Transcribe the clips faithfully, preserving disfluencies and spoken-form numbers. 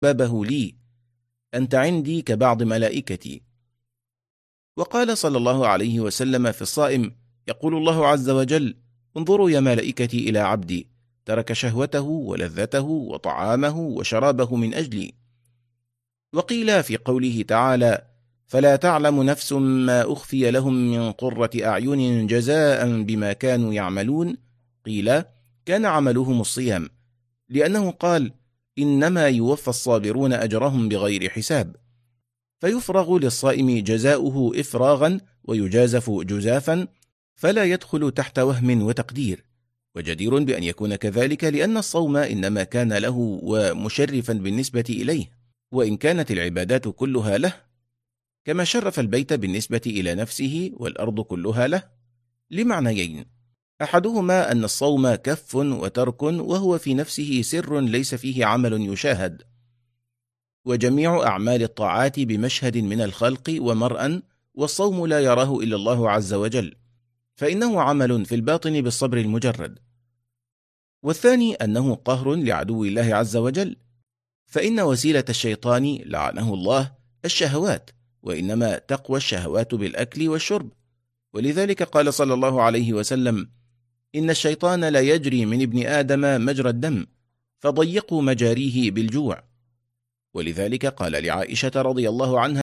بابه لي، أنت عندي كبعض ملائكتي. وقال صلى الله عليه وسلم في الصائم: يقول الله عز وجل: انظروا يا ملائكتي إلى عبدي، ترك شهوته ولذته وطعامه وشرابه من أجلي. وقيل في قوله تعالى: فلا تعلم نفس ما أخفي لهم من قرة أعين جزاء بما كانوا يعملون، قيل كان عملهم الصيام، لأنه قال: إنما يوفى الصابرون أجرهم بغير حساب. فيفرغ للصائم جزاؤه إفراغا ويجازف جزافا، فلا يدخل تحت وهم وتقدير، وجدير بأن يكون كذلك لأن الصوم إنما كان له ومشرفا بالنسبة إليه، وإن كانت العبادات كلها له، كما شرف البيت بالنسبة إلى نفسه والأرض كلها له، لمعنيين: أحدهما أن الصوم كف وترك، وهو في نفسه سر ليس فيه عمل يشاهد، وجميع أعمال الطاعات بمشهد من الخلق ومرأى، والصوم لا يراه إلا الله عز وجل، فإنه عمل في الباطن بالصبر المجرد. والثاني أنه قهر لعدو الله عز وجل، فإن وسيلة الشيطان لعنه الله الشهوات، وإنما تقوى الشهوات بالأكل والشرب، ولذلك قال صلى الله عليه وسلم: إن الشيطان لا يجري من ابن آدم مجرى الدم، فضيقوا مجاريه بالجوع. ولذلك قال لعائشة رضي الله عنها: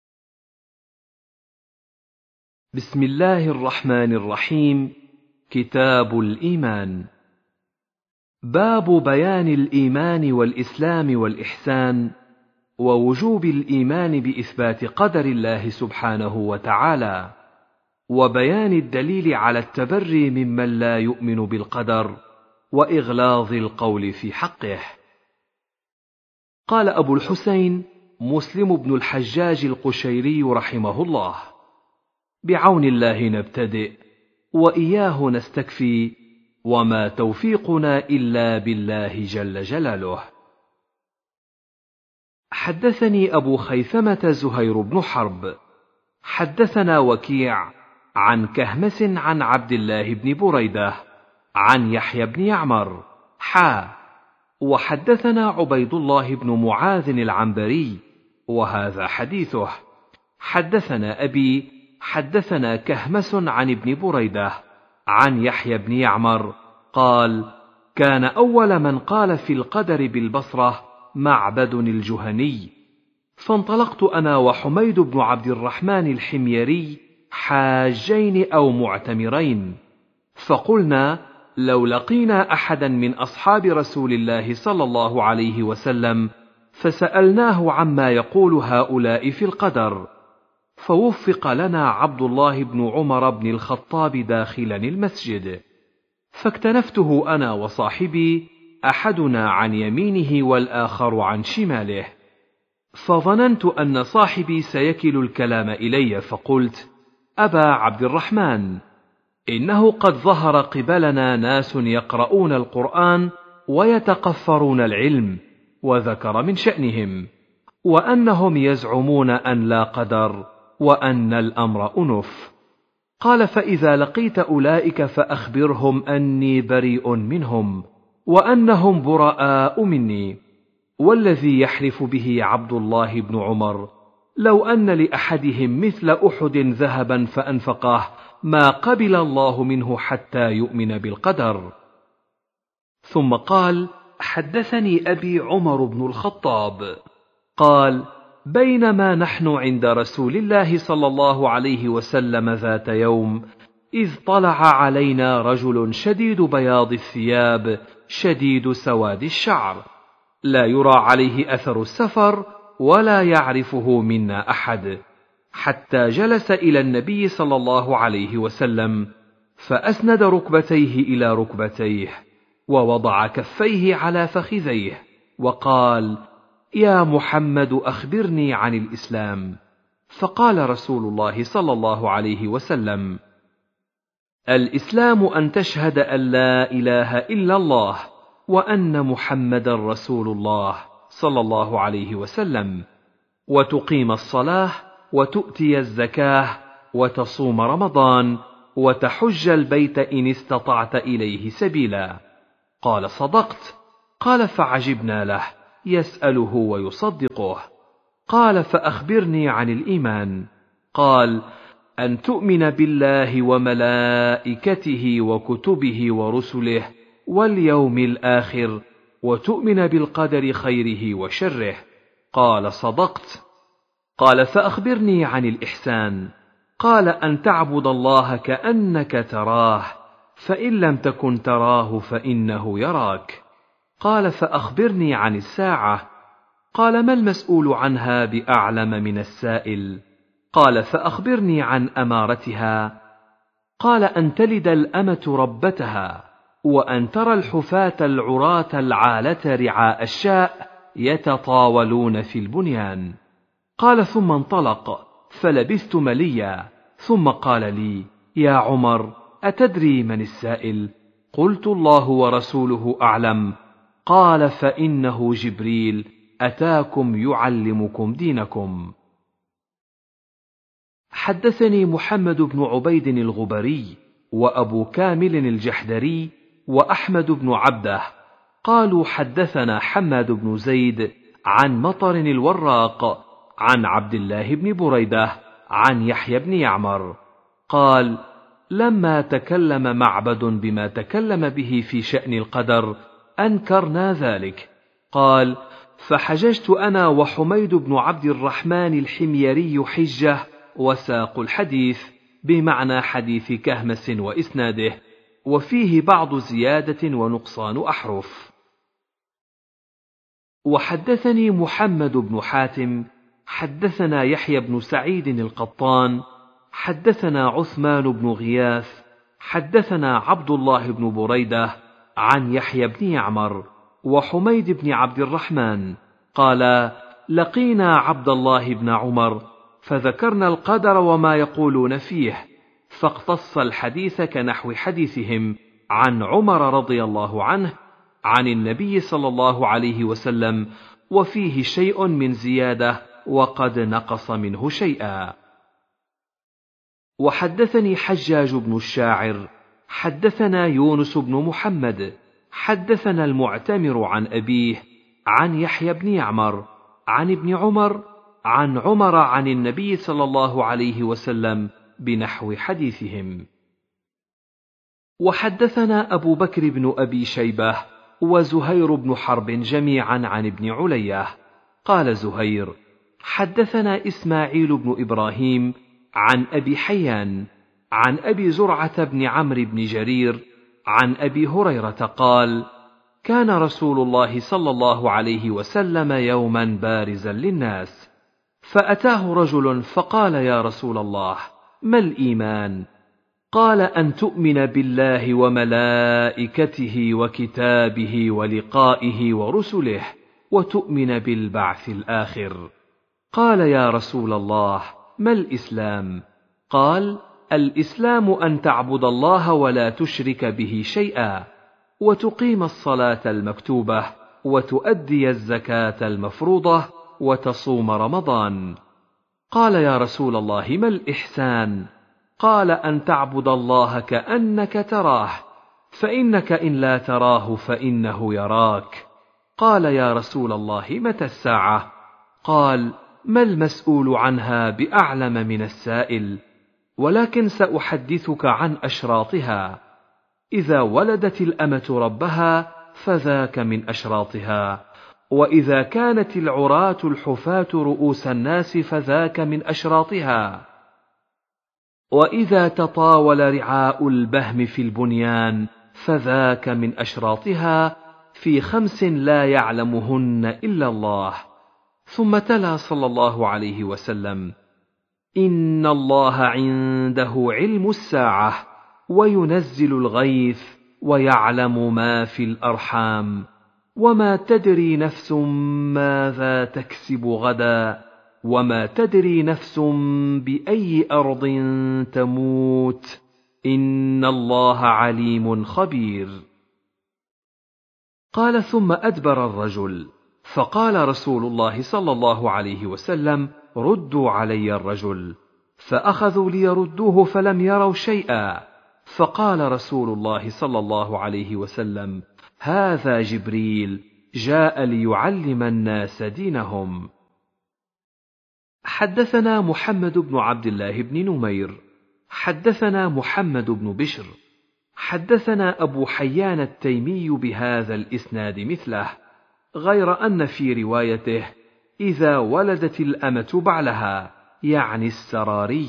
بسم الله الرحمن الرحيم. كتاب الإيمان. باب بيان الإيمان والإسلام والإحسان، ووجوب الإيمان بإثبات قدر الله سبحانه وتعالى، وبيان الدليل على التبري ممن لا يؤمن بالقدر، وإغلاظ القول في حقه. قال أبو الحسين مسلم بن الحجاج القشيري رحمه الله: بعون الله نبتدئ، وإياه نستكفي، وما توفيقنا إلا بالله جل جلاله. حدثني أبو خيثمة زهير بن حرب حدثنا وكيع عن كهمس عن عبد الله بن بريدة عن يحيى بن يعمر حا وحدثنا عبيد الله بن معاذ العنبري، وهذا حديثه. حدثنا أبي حدثنا كهمس عن ابن بريدة عن يحيى بن يعمر قال: كان أول من قال في القدر بالبصرة معبد الجهني، فانطلقت أنا وحميد بن عبد الرحمن الحميري حاجين أو معتمرين، فقلنا: لو لقينا أحدا من أصحاب رسول الله صلى الله عليه وسلم فسألناه عما يقول هؤلاء في القدر، فوفق لنا عبد الله بن عمر بن الخطاب داخلا المسجد، فاكتنفته أنا وصاحبي، أحدنا عن يمينه والآخر عن شماله، فظننت أن صاحبي سيكل الكلام إلي، فقلت: أبا عبد الرحمن، إنه قد ظهر قبلنا ناس يقرؤون القرآن ويتقفرون العلم، وذكر من شأنهم، وأنهم يزعمون أن لا قدر، وأن الأمر أنف. قال: فإذا لقيت أولئك فأخبرهم أني بريء منهم، وأنهم براء مني، والذي يحلف به عبد الله بن عمر لو أن لأحدهم مثل أحد ذهبا فأنفقه ما قبل الله منه حتى يؤمن بالقدر. ثم قال: حدثني أبي عمر بن الخطاب قال: بينما نحن عند رسول الله صلى الله عليه وسلم ذات يوم، إذ طلع علينا رجل شديد بياض الثياب شديد سواد الشعر، لا يرى عليه أثر السفر، ولا يعرفه منا أحد، حتى جلس إلى النبي صلى الله عليه وسلم، فأسند ركبتيه إلى ركبتيه، ووضع كفيه على فخذيه، وقال: يا محمد أخبرني عن الإسلام. فقال رسول الله صلى الله عليه وسلم: الإسلام أن تشهد أن لا إله إلا الله، وأن محمدا رسول الله صلى الله عليه وسلم، وتقيم الصلاة، وتؤتي الزكاة، وتصوم رمضان، وتحج البيت إن استطعت إليه سبيلا. قال: صدقت. قال: فعجبنا له، يسأله ويصدقه. قال: فأخبرني عن الإيمان. قال: أن تؤمن بالله وملائكته وكتبه ورسله واليوم الآخر، وتؤمن بالقدر خيره وشره. قال: صدقت. قال: فأخبرني عن الإحسان. قال: أن تعبد الله كأنك تراه، فإن لم تكن تراه فإنه يراك. قال: فأخبرني عن الساعة. قال: ما المسؤول عنها بأعلم من السائل؟ قال: فأخبرني عن أمارتها. قال: أن تلد الأمة ربتها، وأن ترى الحفاة العراة العالة رعاء الشاء يتطاولون في البنيان. قال: ثم انطلق، فلبثت مليا، ثم قال لي: يا عمر، أتدري من السائل؟ قلت: الله ورسوله أعلم. قال: فإنه جبريل أتاكم يعلمكم دينكم. حدثني محمد بن عبيد الغبري وأبو كامل الجحدري وأحمد بن عبده قالوا: حدثنا حماد بن زيد عن مطر الوراق عن عبد الله بن بريدة عن يحيى بن يعمر قال: لما تكلم معبد بما تكلم به في شأن القدر أنكرنا ذلك. قال: فحججت أنا وحميد بن عبد الرحمن الحميري حجة، وساق الحديث بمعنى حديث كهمس وإسناده، وفيه بعض زيادة ونقصان أحرف. وحدثني محمد بن حاتم حدثنا يحيى بن سعيد القطان حدثنا عثمان بن غياث حدثنا عبد الله بن بريدة عن يحيى بن يعمر وحميد بن عبد الرحمن قال: لقينا عبد الله بن عمر فذكرنا القدر وما يقولون فيه، فاقتص الحديث كنحو حديثهم عن عمر رضي الله عنه عن النبي صلى الله عليه وسلم، وفيه شيء من زيادة وقد نقص منه شيئا. وحدثني حجاج بن الشاعر حدثنا يونس بن محمد حدثنا المعتمر عن أبيه عن يحيى بن يعمر عن ابن عمر عن عمر عن النبي صلى الله عليه وسلم بنحو حديثهم. وحدثنا أبو بكر بن أبي شيبة وزهير بن حرب جميعا عن ابن علية قال زهير: حدثنا إسماعيل بن إبراهيم عن أبي حيان عن أبي زرعة بن عمرو بن جرير عن أبي هريرة قال: كان رسول الله صلى الله عليه وسلم يوما بارزا للناس، فأتاه رجل فقال: يا رسول الله، ما الإيمان؟ قال: أن تؤمن بالله وملائكته وكتابه ولقائه ورسله، وتؤمن بالبعث الآخر. قال: يا رسول الله، ما الإسلام؟ قال: الإسلام أن تعبد الله ولا تشرك به شيئا، وتقيم الصلاة المكتوبة، وتؤدي الزكاة المفروضة، وتصوم رمضان. قال: يا رسول الله، ما الإحسان؟ قال: أن تعبد الله كأنك تراه، فإنك إن لا تراه فإنه يراك. قال: يا رسول الله، متى الساعة؟ قال: ما المسؤول عنها بأعلم من السائل، ولكن سأحدثك عن أشراطها. إذا ولدت الأمة ربها فذاك من أشراطها، وإذا كانت العراة الحفاة رؤوس الناس فذاك من أشراطها، وإذا تطاول رعاء البهم في البنيان فذاك من أشراطها، في خمس لا يعلمهن إلا الله. ثم تلا صلى الله عليه وسلم: إن الله عنده علم الساعة، وينزل الغيث، ويعلم ما في الأرحام، وما تدري نفس ماذا تكسب غدا، وما تدري نفس بأي أرض تموت، إن الله عليم خبير. قال: ثم أدبر الرجل، فقال رسول الله صلى الله عليه وسلم: ردوا علي الرجل. فأخذوا ليردوه فلم يروا شيئا، فقال رسول الله صلى الله عليه وسلم: هذا جبريل. جاء ليعلم الناس دينهم. حدثنا محمد بن عبد الله بن نمير حدثنا محمد بن بشر حدثنا أبو حيان التيمي بهذا الإسناد مثله، غير أن في روايته إذا ولدت الأمة بعلها، يعني السراري.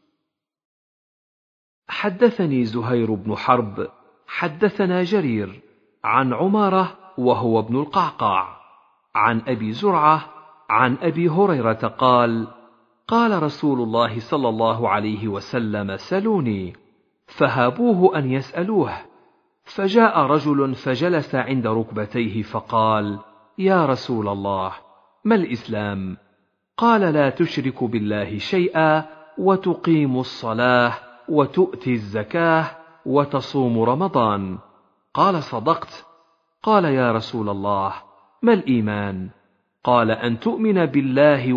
حدثني زهير بن حرب حدثنا جرير عن عمارة وهو ابن القعقاع عن أبي زرعة عن أبي هريرة قال: قال رسول الله صلى الله عليه وسلم: سلوني، فهابوه أن يسألوه، فجاء رجل فجلس عند ركبتيه فقال: يا رسول الله، ما الإسلام؟ قال: لا تشرك بالله شيئا، وتقيم الصلاة، وتؤتي الزكاة، وتصوم رمضان. قال: صدقت. قال: يا رسول الله، ما الإيمان؟ قال: أن تؤمن بالله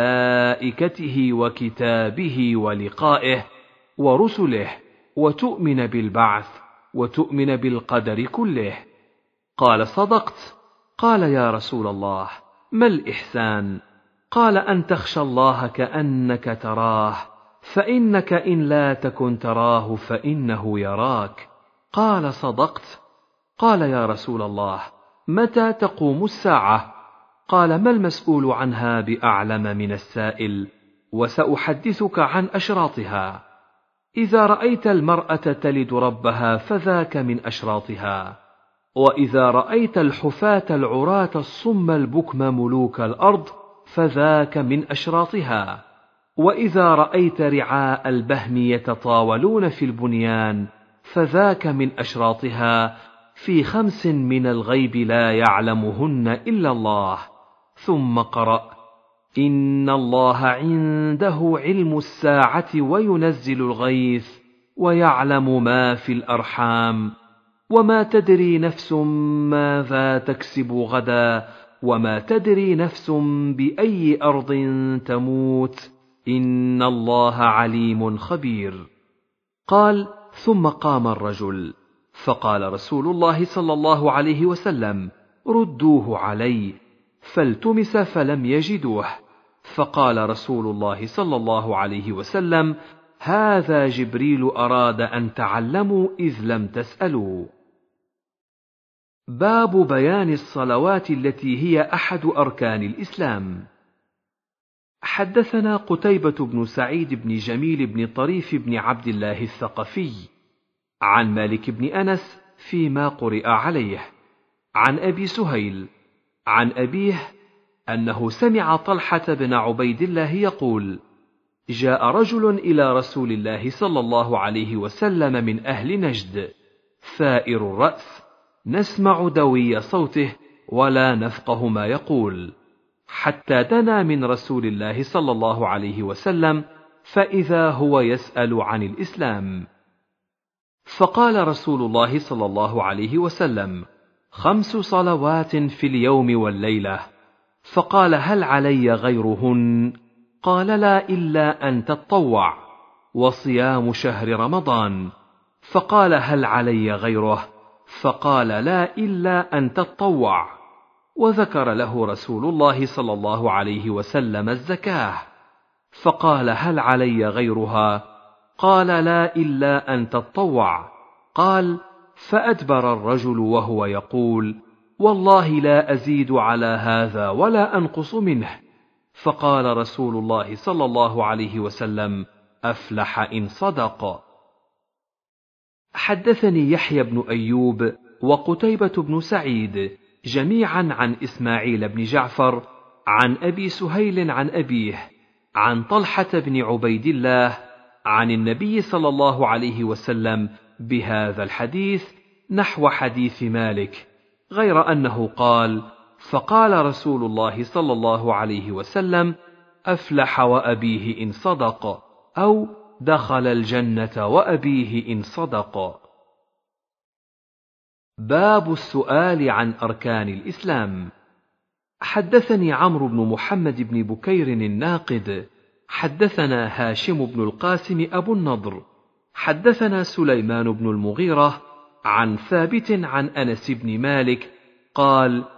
وملائكته وكتابه ولقائه ورسله، وتؤمن بالبعث، وتؤمن بالقدر كله. قال: صدقت. قال: يا رسول الله، ما الإحسان؟ قال: أن تخشى الله كأنك تراه، فإنك إن لا تكن تراه فإنه يراك. قال: صدقت. قال: يا رسول الله، متى تقوم الساعة؟ قال: ما المسؤول عنها بأعلم من السائل، وسأحدثك عن أشراطها. إذا رأيت المرأة تلد ربها فذاك من أشراطها، وإذا رأيت الحفاة العراة الصم البكم ملوك الأرض فذاك من أشراطها، وإذا رأيت رعاء البهم يتطاولون في البنيان فذاك من أشراطها، في خمس من الغيب لا يعلمهن إلا الله. ثم قرأ: إن الله عنده علم الساعة وينزل الغيث ويعلم ما في الأرحام، وما تدري نفس ماذا تكسب غدا، وما تدري نفس بأي أرض تموت، إن الله عليم خبير. قال: ثم قام الرجل، فقال رسول الله صلى الله عليه وسلم: ردوه علي، فالتمس فلم يجدوه، فقال رسول الله صلى الله عليه وسلم: هذا جبريل أراد أن تعلموا إذ لم تسألوا. باب بيان الصلوات التي هي أحد أركان الإسلام. حدثنا قتيبة بن سعيد بن جميل بن طريف بن عبد الله الثقفي عن مالك بن أنس فيما قرئ عليه عن أبي سهيل عن أبيه أنه سمع طلحة بن عبيد الله يقول: جاء رجل إلى رسول الله صلى الله عليه وسلم من أهل نجد، ثائر الرأس، نسمع دوي صوته ولا نفقه ما يقول، حتى دنا من رسول الله صلى الله عليه وسلم، فإذا هو يسأل عن الإسلام. فقال رسول الله صلى الله عليه وسلم: خمس صلوات في اليوم والليلة. فقال: هل علي غيرهن؟ قال: لا، إلا أن تطوع، وصيام شهر رمضان. فقال: هل علي غيره؟ فقال: لا، إلا أن تطوع. وذكر له رسول الله صلى الله عليه وسلم الزكاة. فقال: هل علي غيرها؟ قال: لا، إلا أن تطوع. قال: فأدبر الرجل وهو يقول: والله لا أزيد على هذا ولا أنقص منه. فقال رسول الله صلى الله عليه وسلم: أفلح إن صدق. حدثني يحيى بن أيوب وقتيبة بن سعيد جميعا عن إسماعيل بن جعفر عن أبي سهيل عن أبيه عن طلحة بن عبيد الله عن النبي صلى الله عليه وسلم بهذا الحديث نحو حديث مالك، غير أنه قال: فقال رسول الله صلى الله عليه وسلم: أفلح وأبيه إن صدق، أو دخل الجنة وأبيه إن صدق. باب السؤال عن أركان الإسلام. حدثني عمرو بن محمد بن بكير الناقد حدثنا هاشم بن القاسم أبو النضر حدثنا سليمان بن المغيرة عن ثابت عن أنس بن مالك قال: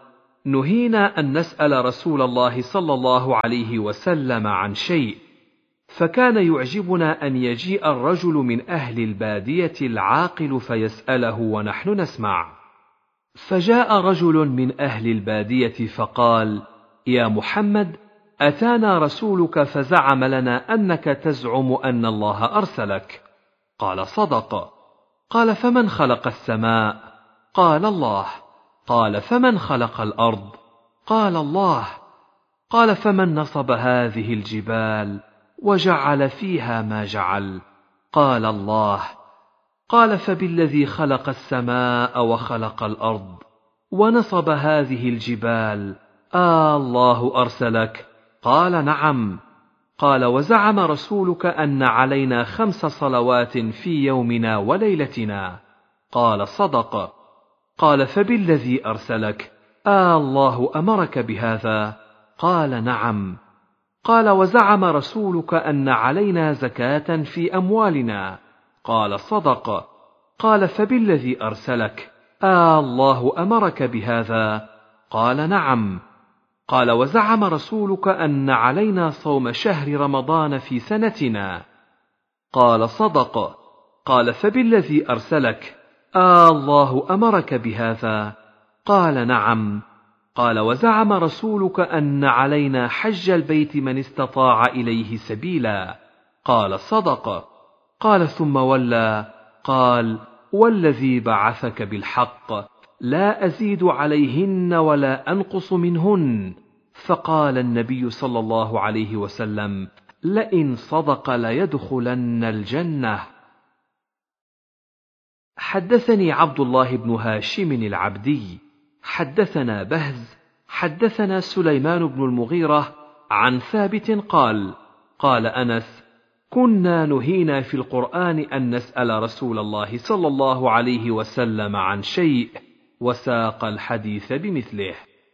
نهينا أن نسأل رسول الله صلى الله عليه وسلم عن شيء، فكان يعجبنا أن يجيء الرجل من أهل البادية العاقل فيسأله ونحن نسمع. فجاء رجل من أهل البادية فقال: يا محمد، أتانا رسولك فزعم لنا أنك تزعم أن الله أرسلك. قال: صدق. قال: فمن خلق السماء؟ قال: الله. قال: فمن خلق الأرض؟ قال: الله. قال: فمن نصب هذه الجبال وجعل فيها ما جعل؟ قال: الله. قال: فبالذي خلق السماء وخلق الأرض ونصب هذه الجبال آه الله أرسلك؟ قال: نعم. قال: وزعم رسولك أن علينا خمس صلوات في يومنا وليلتنا؟ قال: صدق. قال: فبالذي أرسلك آه الله أمرك بهذا؟ قال: نعم. قال: وزعم رسولك أن علينا زكاة في أموالنا؟ قال: صدق. قال: فبالذي أرسلك آه الله أمرك بهذا؟ قال: نعم. قال: وزعم رسولك أن علينا صوم شهر رمضان في سنتنا؟ قال: صدق. قال: فبالذي أرسلك آه الله أمرك بهذا؟ قال: نعم. قال: وزعم رسولك أن علينا حج البيت من استطاع إليه سبيلا؟ قال: صدق. قال: ثم ولى قال: والذي بعثك بالحق لا أزيد عليهن ولا أنقص منهن. فقال النبي صلى الله عليه وسلم: لئن صدق ليدخلن الجنة. حدثني عبد الله بن هاشم العبدي حدثنا بهز حدثنا سليمان بن المغيرة عن ثابت قال: قال أنس: كنا نهينا في القرآن أن نسأل رسول الله صلى الله عليه وسلم عن شيء، وساق الحديث بمثله.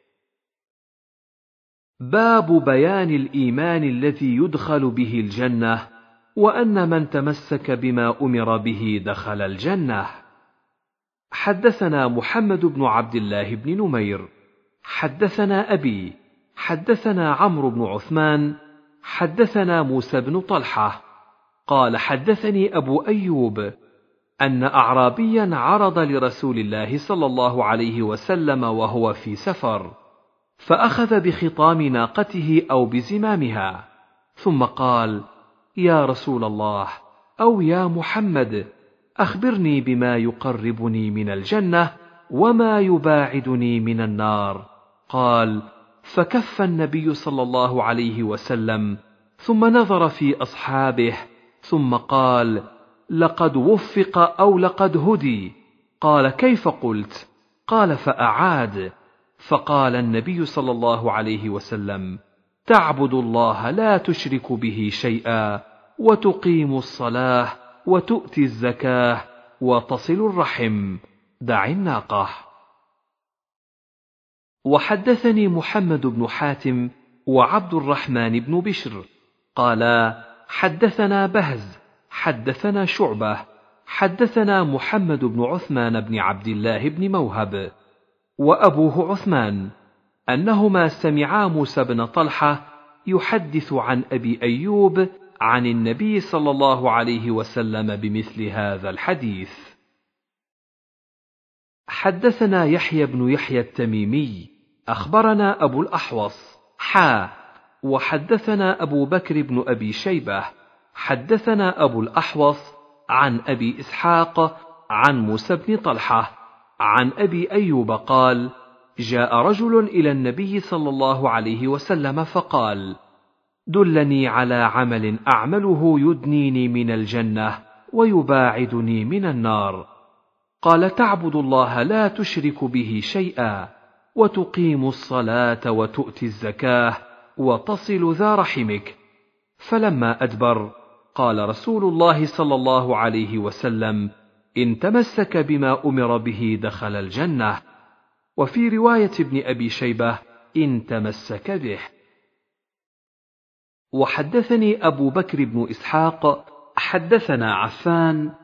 باب بيان الإيمان الذي يدخل به الجنة، وأن من تمسك بما أمر به دخل الجنة. حدثنا محمد بن عبد الله بن نمير حدثنا أبي حدثنا عمرو بن عثمان حدثنا موسى بن طلحة قال: حدثني أبو أيوب أن أعرابيا عرض لرسول الله صلى الله عليه وسلم وهو في سفر، فأخذ بخطام ناقته أو بزمامها، ثم قال: يا رسول الله، أو يا محمد، أخبرني بما يقربني من الجنة وما يباعدني من النار. قال: فكف النبي صلى الله عليه وسلم، ثم نظر في أصحابه، ثم قال: لقد وفق أو لقد هدي. قال: كيف قلت؟ قال: فأعاد. فقال النبي صلى الله عليه وسلم: تعبد الله لا تشرك به شيئا، وتقيم الصلاة، وتؤتي الزكاة، وتصل الرحم. دع الناقة. وحدثني محمد بن حاتم وعبد الرحمن بن بشر قالا: حدثنا بهز حدثنا شعبة حدثنا محمد بن عثمان بن عبد الله بن موهب وأبوه عثمان أنهما سمعا موسى بن طلحة يحدث عن أبي أيوب عن النبي صلى الله عليه وسلم بمثل هذا الحديث. حدثنا يحيى بن يحيى التميمي أخبرنا أبو الأحوص حا وحدثنا أبو بكر بن أبي شيبة حدثنا أبو الأحوص عن أبي إسحاق عن موسى بن طلحة عن أبي أيوب قال: جاء رجل إلى النبي صلى الله عليه وسلم فقال: دلني على عمل أعمله يدنيني من الجنة ويباعدني من النار. قال: تعبد الله لا تشرك به شيئا، وتقيم الصلاة، وتؤتي الزكاة، وتصل ذا رحمك. فلما أدبر قال رسول الله صلى الله عليه وسلم: إن تمسك بما أمر به دخل الجنة. وفي رواية ابن أبي شيبة: إن تمسك به. وحدثني أبو بكر بن إسحاق حدثنا عفان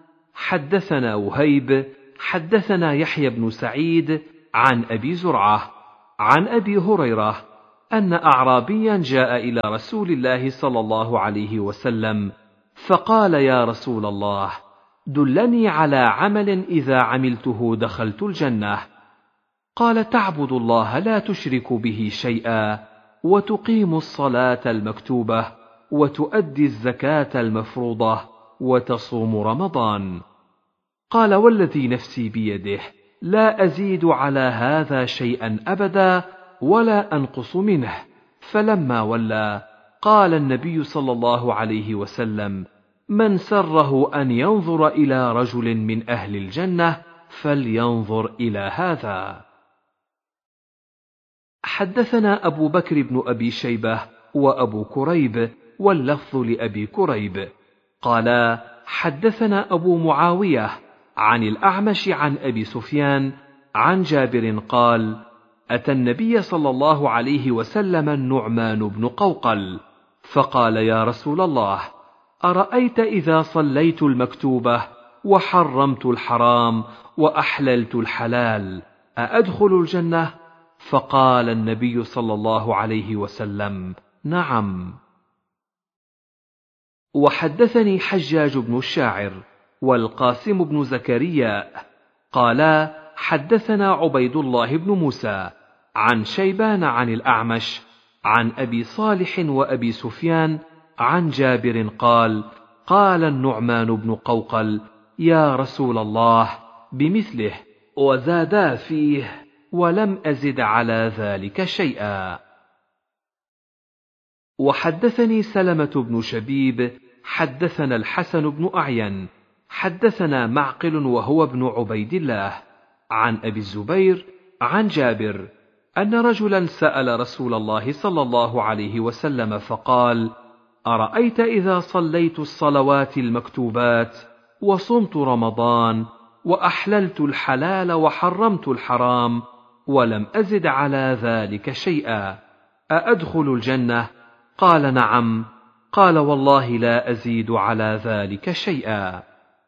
حدثنا وهيب حدثنا يحيى بن سعيد عن أبي زرعة عن أبي هريرة أن أعرابيا جاء إلى رسول الله صلى الله عليه وسلم فقال: يا رسول الله، دلني على عمل إذا عملته دخلت الجنة. قال: تعبد الله لا تشرك به شيئا، وتقيم الصلاة المكتوبة، وتؤدي الزكاة المفروضة، وتصوم رمضان. قال: والذي نفسي بيده لا أزيد على هذا شيئا أبدا ولا أنقص منه. فلما ولى قال النبي صلى الله عليه وسلم: من سره أن ينظر إلى رجل من أهل الجنة فلينظر إلى هذا. حدثنا أبو بكر بن أبي شيبة وأبو كريب، واللفظ لأبي كريب، قالا: حدثنا أبو معاوية عن الأعمش عن أبي سفيان عن جابر قال: أتى النبي صلى الله عليه وسلم النعمان بن قوقل فقال: يا رسول الله، أرأيت إذا صليت المكتوبة وحرمت الحرام وأحللت الحلال أأدخل الجنة؟ فقال النبي صلى الله عليه وسلم: نعم. وحدثني حجاج بن الشاعر والقاسم بن زكريا قالا: حدثنا عبيد الله بن موسى عن شيبان عن الأعمش عن أبي صالح وأبي سفيان عن جابر قال: قال النعمان بن قوقل: يا رسول الله، بمثله، وزادا فيه، ولم أزد على ذلك شيئا. وحدثني سلمة بن شبيب حدثنا الحسن بن أعين حدثنا معقل وهو ابن عبيد الله عن أبي الزبير عن جابر أن رجلا سأل رسول الله صلى الله عليه وسلم فقال: أرأيت إذا صليت الصلوات المكتوبات وصمت رمضان وأحللت الحلال وحرمت الحرام ولم أزد على ذلك شيئا أأدخل الجنة؟ قال: نعم. قال: والله لا أزيد على ذلك شيئا.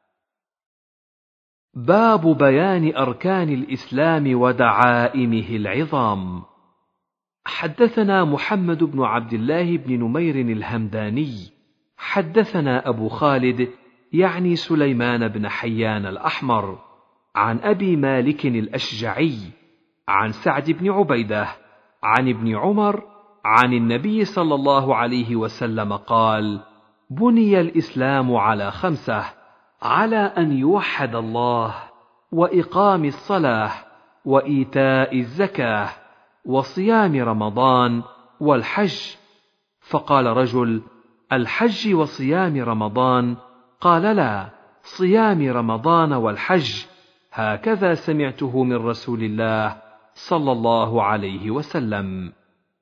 باب بيان أركان الإسلام ودعائمه العظام. حدثنا محمد بن عبد الله بن نمير الهمداني حدثنا أبو خالد يعني سليمان بن حيان الأحمر عن أبي مالك الأشجعي عن سعد بن عبيدة عن ابن عمر عن النبي صلى الله عليه وسلم قال: بني الإسلام على خمسة: على أن يوحد الله، وإقام الصلاة، وإيتاء الزكاة، وصيام رمضان، والحج. فقال رجل: الحج وصيام رمضان؟ قال: لا، صيام رمضان والحج، هكذا سمعته من رسول الله صلى الله عليه وسلم.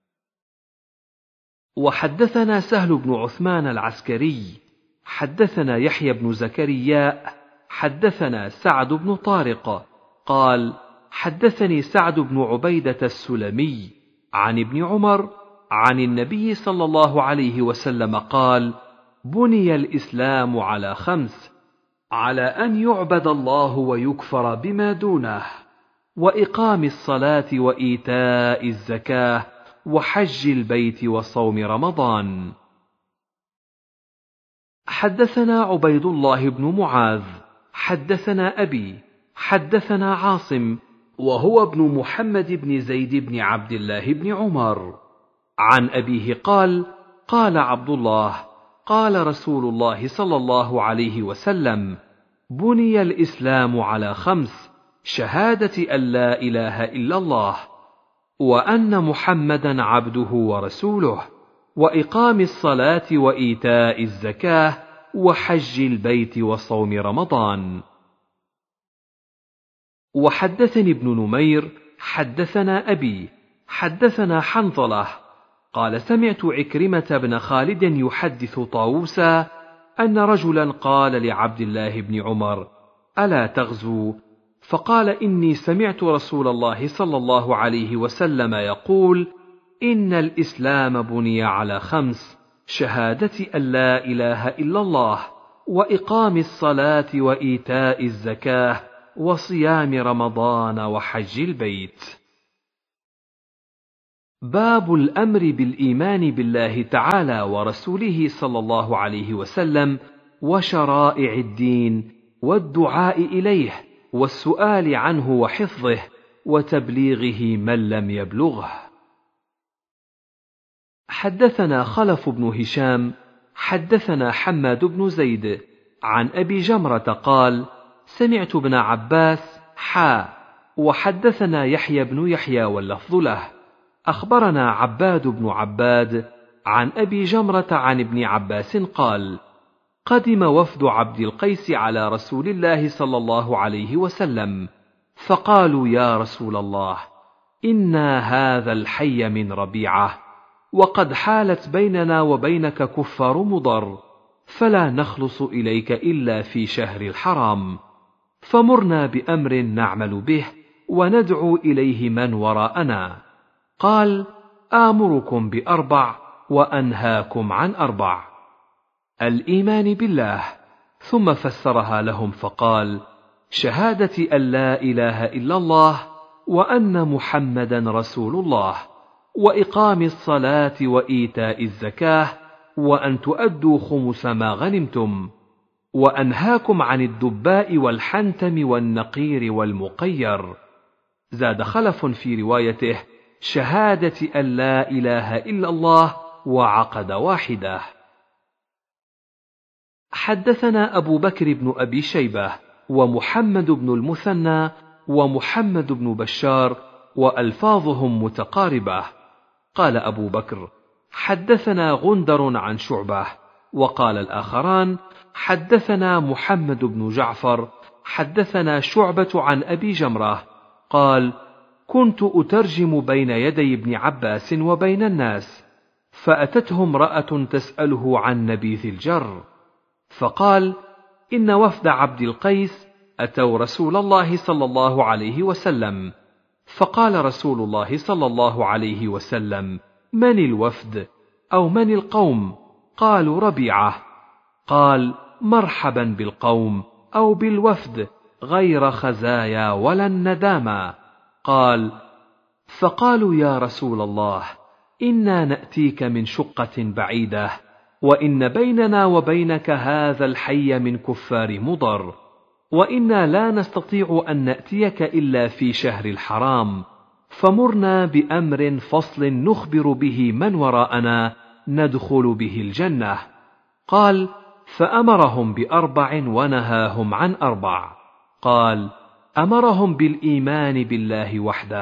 وحدثنا سهل بن عثمان العسكري حدثنا يحيى بن زكريا حدثنا سعد بن طارق قال: حدثني سعد بن عبيدة السلمي عن ابن عمر عن النبي صلى الله عليه وسلم قال: بني الإسلام على خمس: على أن يعبد الله ويكفر بما دونه، وإقام الصلاة، وإيتاء الزكاة، وحج البيت، وصوم رمضان. حدثنا عبيد الله بن معاذ حدثنا أبي حدثنا عاصم وهو ابن محمد بن زيد بن عبد الله بن عمر عن أبيه قال: قال عبد الله: قال رسول الله صلى الله عليه وسلم: بني الإسلام على خمس: شهادة أن لا إله إلا الله، وأن محمدا عبده ورسوله، وإقام الصلاة، وإيتاء الزكاة، وحج البيت، وصوم رمضان. وحدثني ابن نمير حدثنا أبي حدثنا حنظلة قال: سمعت عكرمة بن خالد يحدث طاووسا أن رجلا قال لعبد الله بن عمر: ألا تغزو؟ فقال: إني سمعت رسول الله صلى الله عليه وسلم يقول: إن الإسلام بني على خمس: شهادة أن لا إله إلا الله، وإقام الصلاة، وإيتاء الزكاة، وصيام رمضان، وحج البيت. باب الأمر بالإيمان بالله تعالى ورسوله صلى الله عليه وسلم وشرائع الدين والدعاء إليه والسؤال عنه وحفظه وتبليغه من لم يبلغه. حدثنا خلف بن هشام حدثنا حماد بن زيد عن أبي جمرة قال: سمعت ابن عباس حا وحدثنا يحيى بن يحيى واللفظ له. أخبرنا عباد بن عباد عن أبي جمرة عن ابن عباس قال: قدم وفد عبد القيس على رسول الله صلى الله عليه وسلم، فقالوا: يا رسول الله، إنا هذا الحي من ربيعة، وقد حالت بيننا وبينك كفار مضر، فلا نخلص إليك إلا في شهر الحرام، فمرنا بأمر نعمل به وندعو إليه من وراءنا. قال: آمركم بأربع وأنهاكم عن أربع: الإيمان بالله، ثم فسرها لهم فقال: شهادة أن لا إله إلا الله وأن محمدا رسول الله، وإقام الصلاة وإيتاء الزكاة، وأن تؤدوا خمس ما غنمتم، وأنهاكم عن الدباء والحنتم والنقير والمقير. زاد خلف في روايته: شهادة أن لا إله إلا الله وعقد واحدة. حدثنا أبو بكر بن أبي شيبة ومحمد بن المثنى ومحمد بن بشار وألفاظهم متقاربة. قال أبو بكر: حدثنا غندر عن شعبة. وقال الآخران: حدثنا محمد بن جعفر حدثنا شعبة عن أبي جمرة قال: كنت أترجم بين يدي ابن عباس وبين الناس، فأتته امرأة تسأله عن نبيذ الجر، فقال: إن وفد عبد القيس أتوا رسول الله صلى الله عليه وسلم، فقال رسول الله صلى الله عليه وسلم: من الوفد أو من القوم؟ قالوا: ربيعة. قال: مرحبا بالقوم أو بالوفد، غير خزايا ولا الندامى. قال: فقالوا: يا رسول الله، إنا نأتيك من شقة بعيدة، وإن بيننا وبينك هذا الحي من كفار مضر، وإنا لا نستطيع أن نأتيك إلا في شهر الحرام، فمرنا بأمر فصل نخبر به من وراءنا ندخل به الجنة. قال: فأمرهم بأربع ونهاهم عن أربع. قال: أمرهم بالإيمان بالله وحده،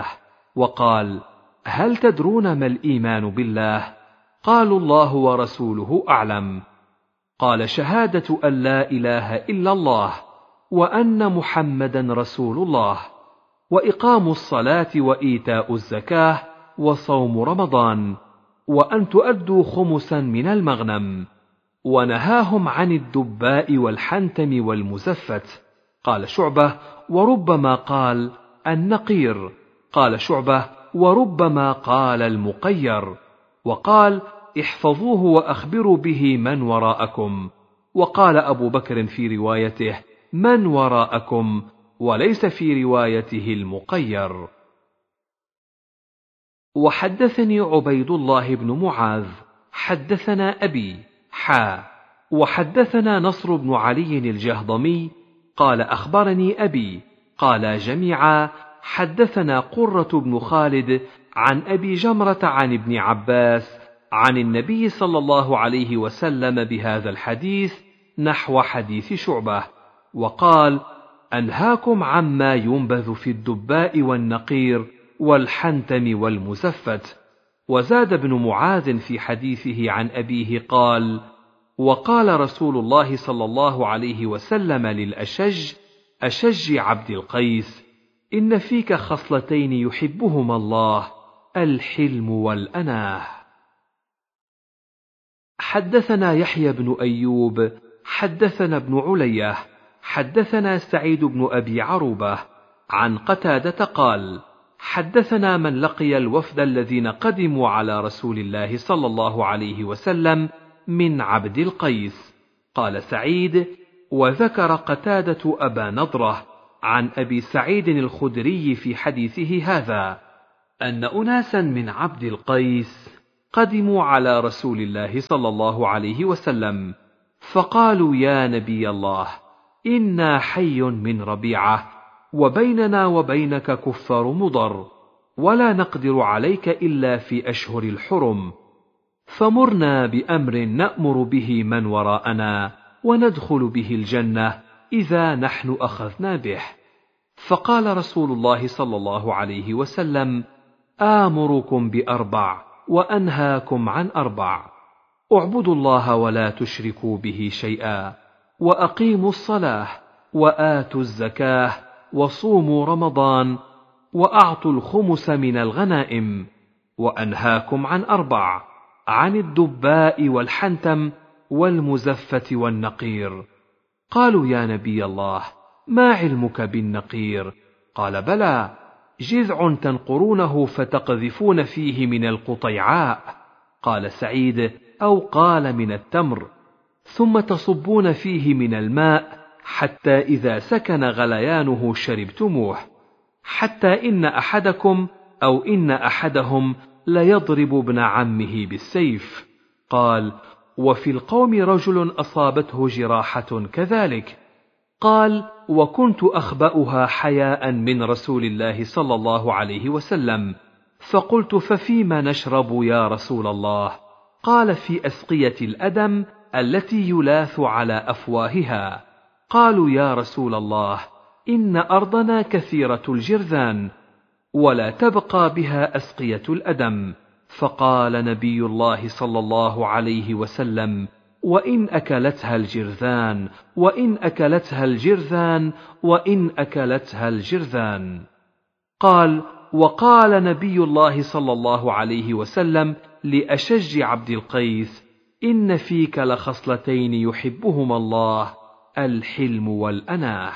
وقال: هل تدرون ما الإيمان بالله؟ قالوا: الله ورسوله أعلم. قال: شهادة أن لا إله إلا الله وأن محمدا رسول الله، وإقام الصلاة وإيتاء الزكاة وصوم رمضان، وأن تؤدوا خمسا من المغنم. ونهاهم عن الدباء والحنتم والمزفت. قال شعبة: وربما قال النقير. قال شعبة: وربما قال المقير. وقال: احفظوه وأخبروا به من وراءكم. وقال أبو بكر في روايته: من وراءكم، وليس في روايته المقير. وحدثني عبيد الله بن معاذ حدثنا أبي حا وحدثنا نصر بن علي الجهضمي قال: أخبرني أبي قال جميعا: حدثنا قرة بن خالد عن أبي جمرة عن ابن عباس عن النبي صلى الله عليه وسلم بهذا الحديث نحو حديث شعبة، وقال: أنهاكم عما ينبذ في الدباء والنقير والحنتم والمزفت. وزاد ابن معاذ في حديثه عن أبيه قال: وقال رسول الله صلى الله عليه وسلم للأشج أشج عبد القيس: إن فيك خصلتين يحبهما الله، الحلم والأناه. حدثنا يحيى بن أيوب حدثنا ابن علية حدثنا سعيد بن أبي عروبة عن قتادة قال: حدثنا من لقي الوفد الذين قدموا على رسول الله صلى الله عليه وسلم من عبد القيس. قال سعيد: وذكر قتادة أبا نضرة عن أبي سعيد الخدري في حديثه هذا. أن أناسا من عبد القيس قدموا على رسول الله صلى الله عليه وسلم، فقالوا: يا نبي الله، إنا حي من ربيعة، وبيننا وبينك كفار مضر، ولا نقدر عليك إلا في أشهر الحرم، فمرنا بأمر نأمر به من وراءنا وندخل به الجنة إذا نحن أخذنا به. فقال رسول الله صلى الله عليه وسلم: آمركم بأربع وأنهاكم عن أربع: اعبدوا الله ولا تشركوا به شيئا، وأقيموا الصلاة، وآتوا الزكاة، وصوموا رمضان، وأعطوا الخمس من الغنائم. وأنهاكم عن أربع: عن الدباء والحنتم والمزفة والنقير. قالوا: يا نبي الله، ما علمك بالنقير؟ قال: بلى، جذع تنقرونه فتقذفون فيه من القطيعاء. قال سعيد: أو قال من التمر، ثم تصبون فيه من الماء حتى إذا سكن غليانه شربتموه، حتى إن أحدكم أو إن أحدهم ليضرب ابن عمه بالسيف. قال: وفي القوم رجل أصابته جراحة كذلك. قال: وكنت أخبأها حياء من رسول الله صلى الله عليه وسلم، فقلت: ففيما نشرب يا رسول الله؟ قال: في أسقية الأدم التي يلاث على أفواهها. قالوا: يا رسول الله، إن أرضنا كثيرة الجرذان، ولا تبقى بها أسقية الأدم. فقال نبي الله صلى الله عليه وسلم: وإن أكلتها الجرذان، وإن أكلتها الجرذان، وإن أكلتها الجرذان. قال: وقال نبي الله صلى الله عليه وسلم لأشج عبد القيس: إن فيك لخصلتين يحبهما الله، الحلم والأناه.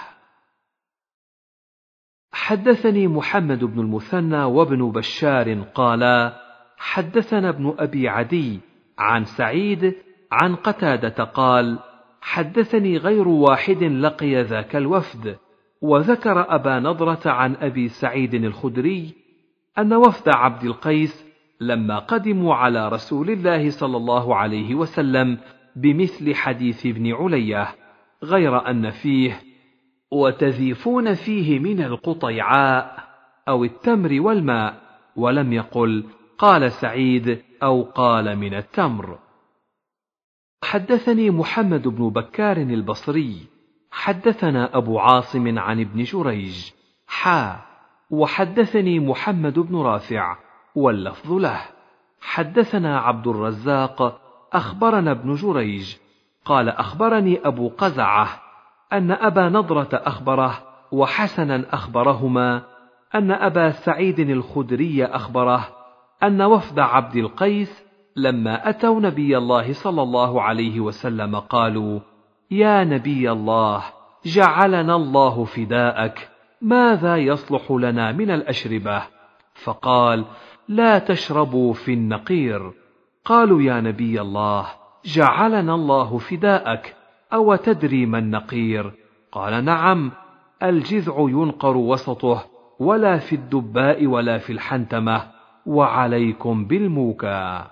حدثني محمد بن المثنى وابن بشار قالا: حدثنا ابن أبي عدي عن سعيد عن قتادة قال: حدثني غير واحد لقي ذاك الوفد، وذكر أبا نضرة عن أبي سعيد الخدري أن وفد عبد القيس لما قدموا على رسول الله صلى الله عليه وسلم بمثل حديث ابن علية، غير أن فيه: وتذيفون فيه من القطيعاء أو التمر والماء، ولم يقل: قال سعيد أو قال من التمر. حدثني محمد بن بكار البصري حدثنا أبو عاصم عن ابن جريج حا وحدثني محمد بن رافع واللفظ له. حدثنا عبد الرزاق أخبرنا ابن جريج قال: أخبرني أبو قزعة أن أبا نضرة أخبره وحسنا أخبرهما أن أبا سعيد الخدري أخبره أن وفد عبد القيس لما أتوا نبي الله صلى الله عليه وسلم قالوا: يا نبي الله، جعلنا الله فداءك، ماذا يصلح لنا من الأشربة؟ فقال: لا تشربوا في النقير. قالوا: يا نبي الله، جعلنا الله فداءك، أو تدري ما النقير؟ قال: نعم، الجذع ينقر وسطه، ولا في الدباء ولا في الحنتمة، وعليكم بالموكى.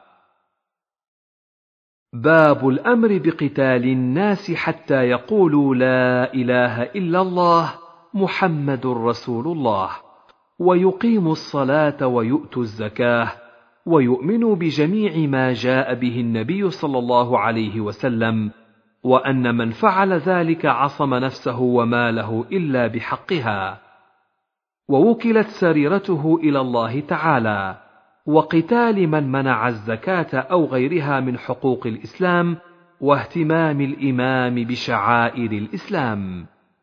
باب الأمر بقتال الناس حتى يقولوا لا إله إلا الله محمد رسول الله، ويقيموا الصلاة ويؤتوا الزكاة، ويؤمنوا بجميع ما جاء به النبي صلى الله عليه وسلم، وأن من فعل ذلك عصم نفسه وماله إلا بحقها، ووكلت سريرته إلى الله تعالى، وقتال من منع الزكاة أو غيرها من حقوق الإسلام، واهتمام الإمام بشعائر الإسلام.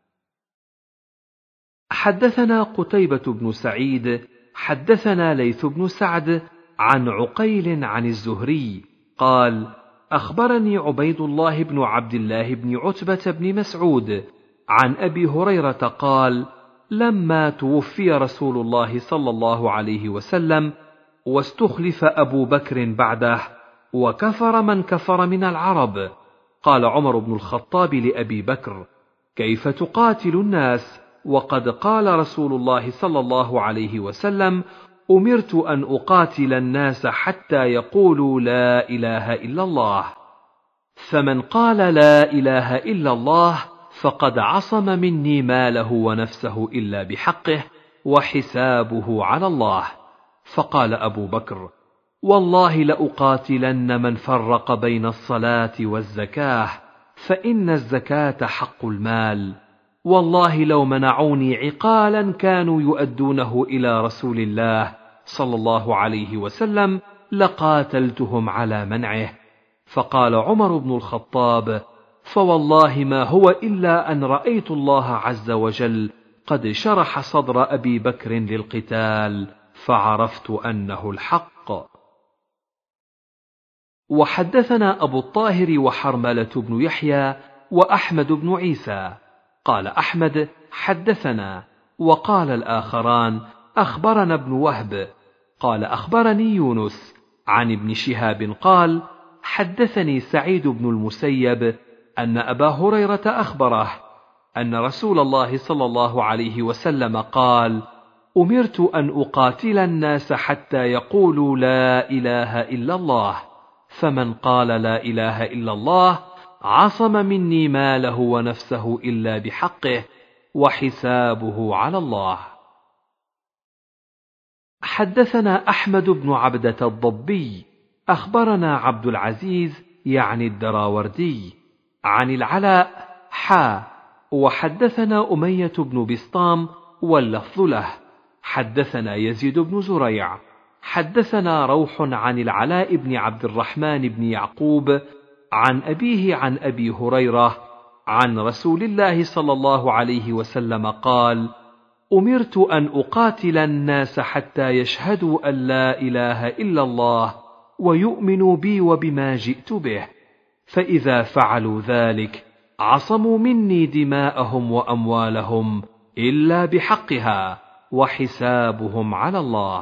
حدثنا قتيبة بن سعيد حدثنا ليث بن سعد عن عقيل عن الزهري قال: أخبرني عبيد الله بن عبد الله بن عتبة بن مسعود عن أبي هريرة قال: لما توفي رسول الله صلى الله عليه وسلم واستخلف أبو بكر بعده، وكفر من كفر من العرب، قال عمر بن الخطاب لأبي بكر: كيف تقاتل الناس وقد قال رسول الله صلى الله عليه وسلم: أمرت أن أقاتل الناس حتى يقولوا لا إله إلا الله، فمن قال لا إله إلا الله فقد عصم مني ماله ونفسه إلا بحقه وحسابه على الله. فقال أبو بكر: والله لأقاتلن من فرق بين الصلاة والزكاة، فإن الزكاة حق المال، والله لو منعوني عقالا كانوا يؤدونه إلى رسول الله صلى الله عليه وسلم لقاتلتهم على منعه. فقال عمر بن الخطاب: فوالله ما هو إلا أن رأيت الله عز وجل قد شرح صدر أبي بكر للقتال فعرفت أنه الحق. وحدثنا أبو الطاهر وحرملة بن يحيى وأحمد بن عيسى. قال أحمد: حدثنا، وقال الآخران: أخبرنا ابن وهب. قال: أخبرني يونس عن ابن شهاب قال: حدثني سعيد بن المسيب أن أبا هريرة أخبره أن رسول الله صلى الله عليه وسلم قال: أمرت أن أقاتل الناس حتى يقولوا لا إله إلا الله، فمن قال لا إله إلا الله عصم مني ماله ونفسه إلا بحقه وحسابه على الله. حدثنا أحمد بن عبدة الضبي أخبرنا عبد العزيز يعني الدراوردي عن العلاء حا وحدثنا أمية بن بسطام واللفظ له. حدثنا يزيد بن زريع حدثنا روح عن العلاء بن عبد الرحمن بن يعقوب عن أبيه عن أبي هريرة عن رسول الله صلى الله عليه وسلم قال: أمرت أن أقاتل الناس حتى يشهدوا أن لا إله إلا الله ويؤمنوا بي وبما جئت به، فإذا فعلوا ذلك عصموا مني دماءهم وأموالهم إلا بحقها وحسابهم على الله.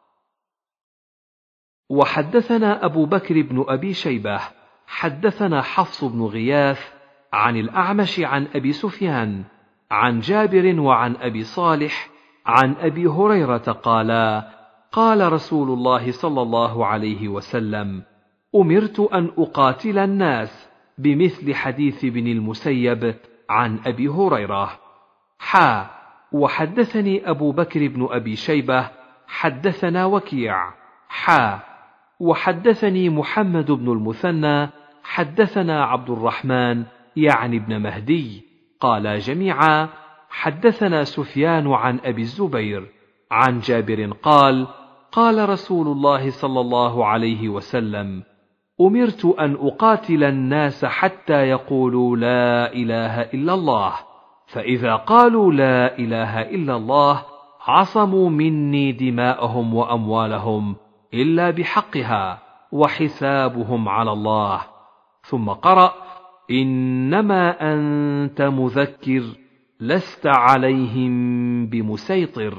وحدثنا أبو بكر بن أبي شيبة حدثنا حفص بن غياث عن الأعمش عن أبي سفيان عن جابر وعن أبي صالح عن أبي هريرة قالا: قال رسول الله صلى الله عليه وسلم: أمرت أن أقاتل الناس، بمثل حديث ابن المسيب عن أبي هريرة. حا وحدثني أبو بكر بن أبي شيبة حدثنا وكيع حا وحدثني محمد بن المثنى حدثنا عبد الرحمن يعني ابن مهدي قال جميعا: حدثنا سفيان عن أبي الزبير عن جابر قال: قال رسول الله صلى الله عليه وسلم: أمرت أن أقاتل الناس حتى يقولوا لا إله إلا الله، فإذا قالوا لا إله إلا الله عصموا مني دماءهم وأموالهم إلا بحقها وحسابهم على الله. ثم قرأ: إنما أنت مذكر لست عليهم بمسيطر.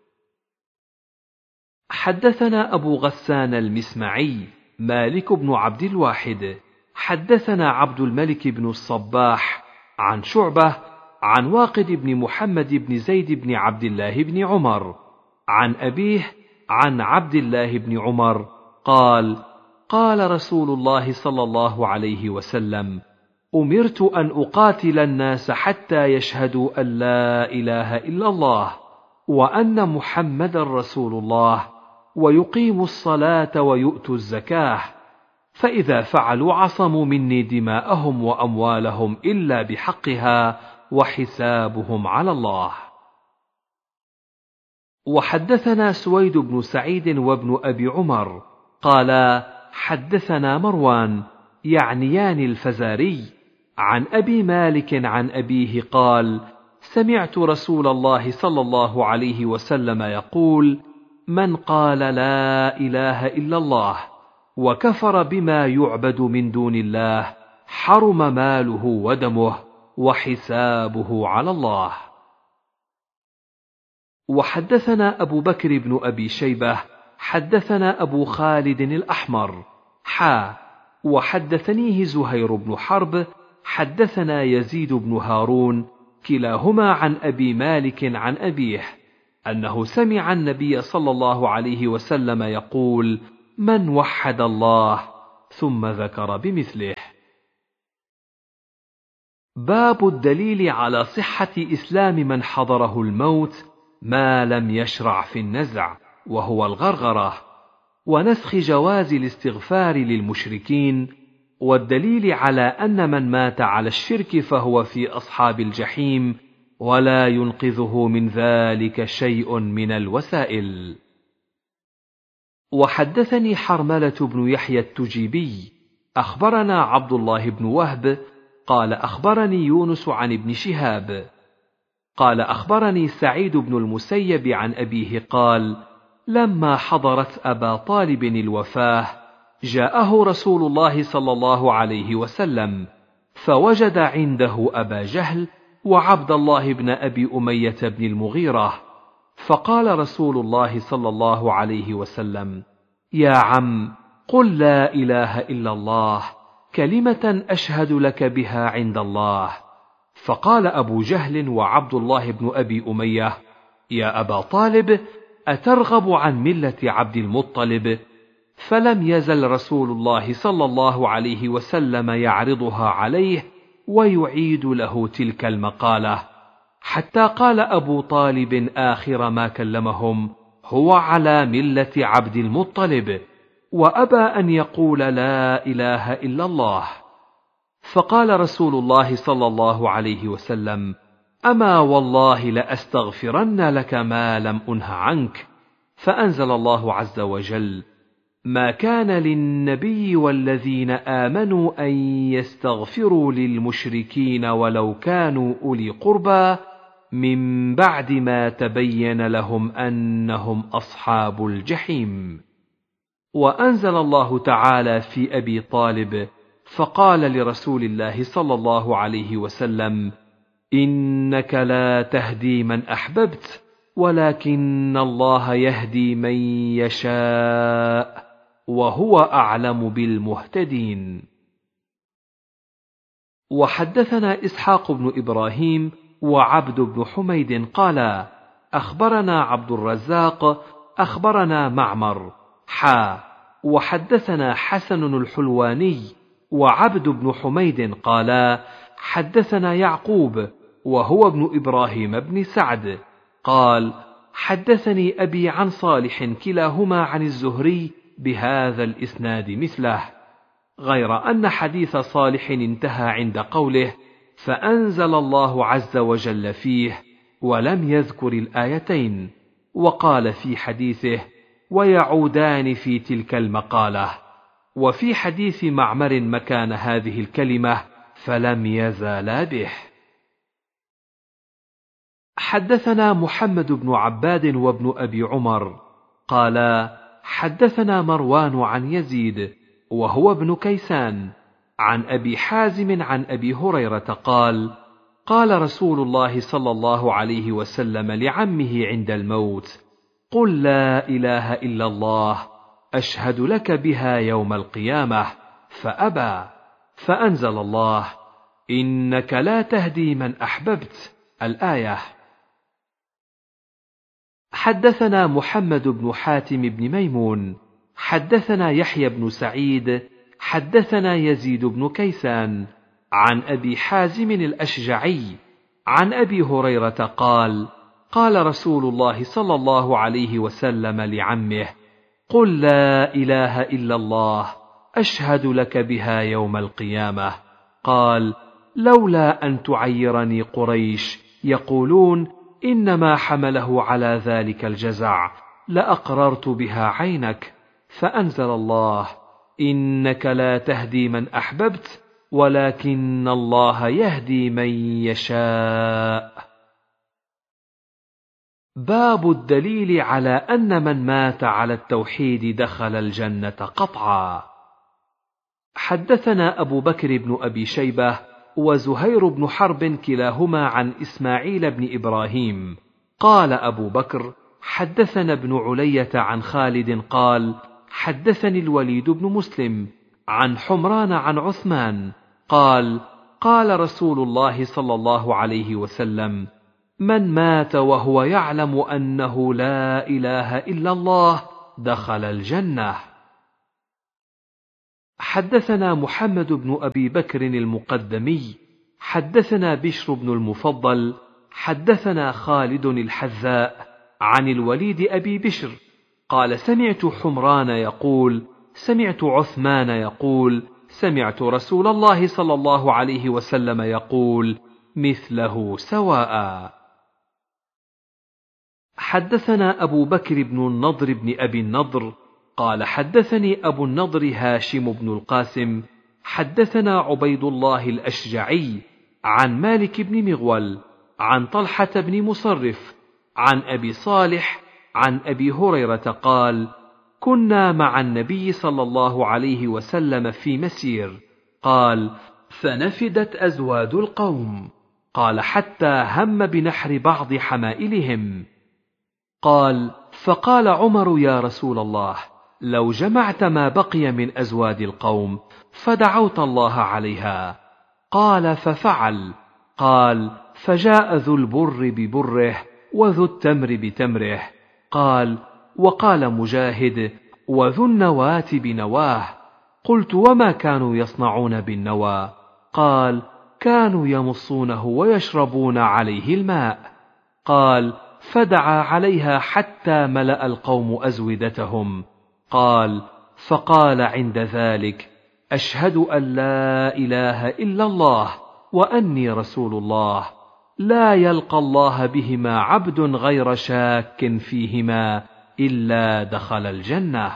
حدثنا أبو غسان المسمعي مالك بن عبد الواحد حدثنا عبد الملك بن الصباح عن شعبة عن واقد بن محمد بن زيد بن عبد الله بن عمر عن أبيه عن عبد الله بن عمر قال: قال رسول الله صلى الله عليه وسلم: أمرت أن أقاتل الناس حتى يشهدوا أن لا إله إلا الله وأن محمدا رسول الله ويقيموا الصلاة ويؤتوا الزكاة، فإذا فعلوا عصموا مني دماءهم وأموالهم إلا بحقها وحسابهم على الله. وحدثنا سويد بن سعيد وابن أبي عمر قالا: حدثنا مروان يعنيان الفزاري عن أبي مالك عن أبيه قال: سمعت رسول الله صلى الله عليه وسلم يقول: من قال لا إله إلا الله وكفر بما يعبد من دون الله حرم ماله ودمه وحسابه على الله. وحدثنا أبو بكر بن أبي شيبة حدثنا أبو خالد الأحمر حا وحدثنيه زهير بن حرب حدثنا يزيد بن هارون كلاهما عن أبي مالك عن أبيه أنه سمع النبي صلى الله عليه وسلم يقول: من وحد الله، ثم ذكر بمثله. باب الدليل على صحة إسلام من حضره الموت ما لم يشرع في النزع، وهو الغرغرة، ونسخ جواز الاستغفار للمشركين، والدليل على أن من مات على الشرك فهو في أصحاب الجحيم ولا ينقذه من ذلك شيء من الوسائل. وحدثني حرملة بن يحيى التجيبي أخبرنا عبد الله بن وهب قال أخبرني يونس عن ابن شهاب قال أخبرني سعيد بن المسيب عن أبيه قال: لما حضرت أبا طالب الوفاة جاءه رسول الله صلى الله عليه وسلم، فوجد عنده أبا جهل وعبد الله بن أبي أمية بن المغيرة، فقال رسول الله صلى الله عليه وسلم: يا عم، قل لا إله إلا الله، كلمة أشهد لك بها عند الله. فقال أبو جهل وعبد الله بن أبي أمية: يا أبا طالب، أترغب عن ملة عبد المطلب؟ فلم يزل رسول الله صلى الله عليه وسلم يعرضها عليه ويعيد له تلك المقالة، حتى قال أبو طالب آخر ما كلمهم: هو على ملة عبد المطلب، وأبى أن يقول لا إله إلا الله. فقال رسول الله صلى الله عليه وسلم: أما والله لأستغفرن لك ما لم أنه عنك. فأنزل الله عز وجل: ما كان للنبي والذين آمنوا أن يستغفروا للمشركين ولو كانوا أولي قربى من بعد ما تبين لهم أنهم أصحاب الجحيم. وأنزل الله تعالى في أبي طالب فقال لرسول الله صلى الله عليه وسلم: إنك لا تهدي من أحببت ولكن الله يهدي من يشاء وهو أعلم بالمهتدين. وحدثنا إسحاق بن إبراهيم وعبد بن حميد قالا: أخبرنا عبد الرزاق أخبرنا معمر حا وحدثنا حسن الحلواني وعبد بن حميد قالا: حدثنا يعقوب وهو ابن إبراهيم بن سعد قال: حدثني أبي عن صالح كلاهما عن الزهري بهذا الإسناد مثله، غير أن حديث صالح انتهى عند قوله: فأنزل الله عز وجل فيه، ولم يذكر الآيتين، وقال في حديثه: ويعودان في تلك المقالة. وفي حديث معمر مكان هذه الكلمة: فلم يزالا به. حدثنا محمد بن عباد وابن أبي عمر قالا: حدثنا مروان عن يزيد وهو ابن كيسان عن أبي حازم عن أبي هريرة قال: قال رسول الله صلى الله عليه وسلم لعمه عند الموت: قل لا إله إلا الله، أشهد لك بها يوم القيامة، فأبى، فأنزل الله: إنك لا تهدي من أحببت، الآية. حدثنا محمد بن حاتم بن ميمون حدثنا يحيى بن سعيد حدثنا يزيد بن كيسان عن أبي حازم الأشجعي عن أبي هريرة قال: قال رسول الله صلى الله عليه وسلم لعمه: قل لا إله إلا الله، أشهد لك بها يوم القيامة. قال: لولا أن تعيرني قريش يقولون إنما حمله على ذلك الجزع لأقررت بها عينك. فأنزل الله: إنك لا تهدي من أحببت ولكن الله يهدي من يشاء. باب الدليل على أن من مات على التوحيد دخل الجنة قطعا. حدثنا أبو بكر بن أبي شيبة وزهير بن حرب كلاهما عن إسماعيل بن إبراهيم قال أبو بكر: حدثنا ابن علية عن خالد قال: حدثني الوليد بن مسلم عن حمران عن عثمان قال: قال رسول الله صلى الله عليه وسلم: من مات وهو يعلم أنه لا إله إلا الله دخل الجنة. حدثنا محمد بن أبي بكر المقدمي حدثنا بشر بن المفضل حدثنا خالد الحذاء عن الوليد أبي بشر قال سمعت حمران يقول سمعت عثمان يقول سمعت رسول الله صلى الله عليه وسلم يقول مثله سواء. حدثنا أبو بكر بن النضر بن أبي النضر قال حدثني أبو النضر هاشم بن القاسم حدثنا عبيد الله الأشجعي عن مالك بن مغول عن طلحة بن مصرف عن أبي صالح عن أبي هريرة قال كنا مع النبي صلى الله عليه وسلم في مسير قال فنفدت أزواد القوم قال حتى هم بنحر بعض حمائلهم قال فقال عمر يا رسول الله لو جمعت ما بقي من أزواد القوم فدعوت الله عليها قال ففعل قال فجاء ذو البر ببره وذو التمر بتمره قال وقال مجاهد وذو النواة بنواه قلت وما كانوا يصنعون بالنوى قال كانوا يمصونه ويشربون عليه الماء قال فدعا عليها حتى ملأ القوم أزودتهم قال فقال عند ذلك أشهد أن لا إله إلا الله وأني رسول الله لا يلقى الله بهما عبد غير شاك فيهما إلا دخل الجنة.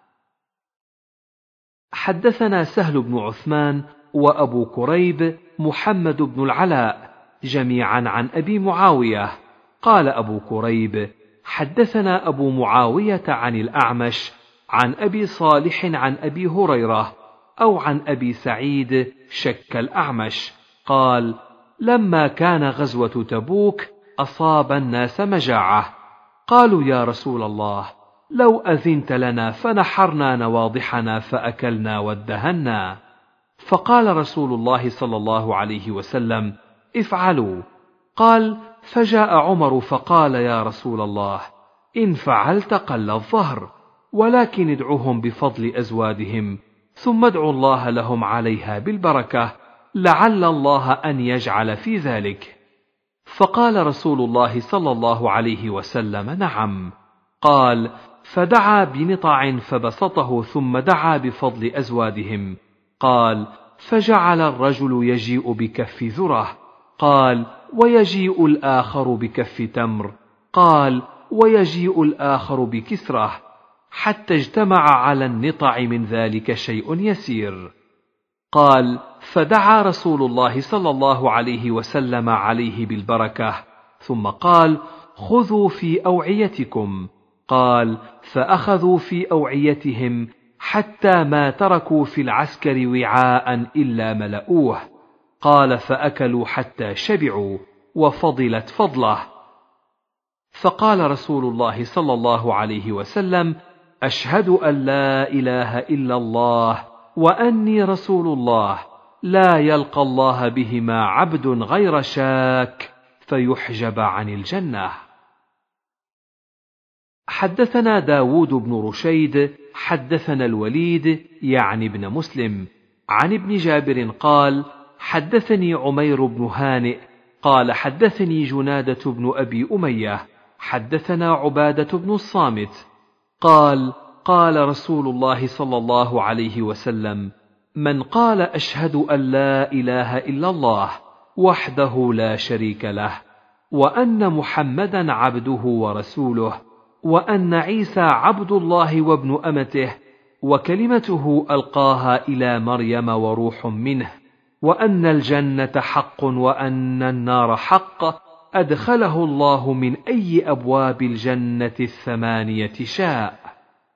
حدثنا سهل بن عثمان وأبو كريب محمد بن العلاء جميعا عن أبي معاوية قال أبو كريب حدثنا أبو معاوية عن الأعمش عن أبي صالح عن أبي هريرة أو عن أبي سعيد شك الأعمش قال لما كان غزوة تبوك أصاب الناس مجاعة قالوا يا رسول الله لو أذنت لنا فنحرنا نواضحنا فأكلنا وادهنا فقال رسول الله صلى الله عليه وسلم افعلوا قال فجاء عمر فقال يا رسول الله إن فعلت قل الظهر ولكن ادعوهم بفضل أزوادهم ثم ادعوا الله لهم عليها بالبركة لعل الله أن يجعل في ذلك فقال رسول الله صلى الله عليه وسلم نعم قال فدعا بنطع فبسطه ثم دعا بفضل أزوادهم قال فجعل الرجل يجيء بكف ذره قال ويجيء الآخر بكف تمر قال ويجيء الآخر بكسرة حتى اجتمع على النطع من ذلك شيء يسير قال فدعا رسول الله صلى الله عليه وسلم عليه بالبركة ثم قال خذوا في أوعيتكم قال فأخذوا في أوعيتهم حتى ما تركوا في العسكر وعاء إلا ملؤوه قال فأكلوا حتى شبعوا وفضلت فضله فقال رسول الله صلى الله عليه وسلم أشهد أن لا إله إلا الله وأني رسول الله لا يلقى الله بهما عبد غير شاك فيحجب عن الجنة. حدثنا داود بن رشيد حدثنا الوليد يعني ابن مسلم عن ابن جابر قال حدثني عمير بن هانئ قال حدثني جنادة بن أبي أمية حدثنا عبادة بن الصامت قال قال رسول الله صلى الله عليه وسلم من قال أشهد أن لا إله إلا الله وحده لا شريك له وأن محمدا عبده ورسوله وأن عيسى عبد الله وابن أمته وكلمته ألقاها إلى مريم وروح منه وأن الجنة حق وأن النار حق أدخله الله من أي أبواب الجنة الثمانية شاء.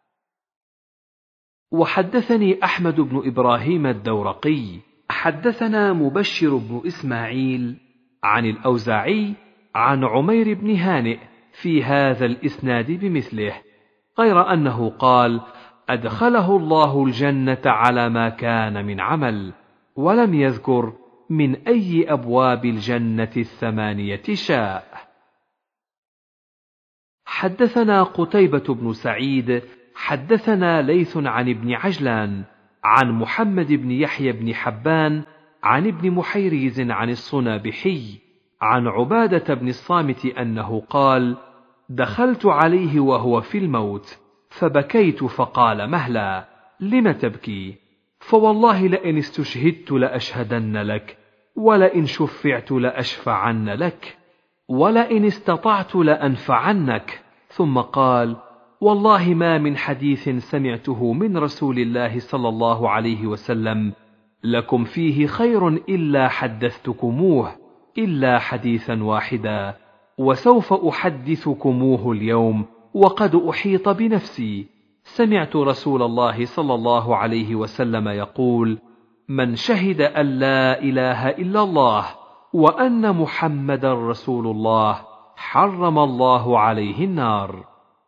وحدثني أحمد بن إبراهيم الدورقي حدثنا مبشر بن إسماعيل عن الأوزاعي عن عمير بن هانئ في هذا الإسناد بمثله غير أنه قال أدخله الله الجنة على ما كان من عمل ولم يذكر من أي أبواب الجنة الثمانية شاء. حدثنا قتيبة بن سعيد حدثنا ليث عن ابن عجلان عن محمد بن يحيى بن حبان عن ابن محيريز عن الصنابحي عن عبادة بن الصامت أنه قال: دخلت عليه وهو في الموت فبكيت فقال: مهلا، لم تبكي؟ فوالله لئن استشهدت لأشهدن لك، ولئن شفعت لأشفعن لك، ولئن استطعت لأنفعنك. ثم قال: والله ما من حديث سمعته من رسول الله صلى الله عليه وسلم لكم فيه خير إلا حدثتكموه، إلا حديثا واحدا، وسوف أحدثكموه اليوم وقد أحيط بنفسي. سمعت رسول الله صلى الله عليه وسلم يقول: من شهد أن لا إله إلا الله وأن محمدا رسول الله حرم الله عليه النار.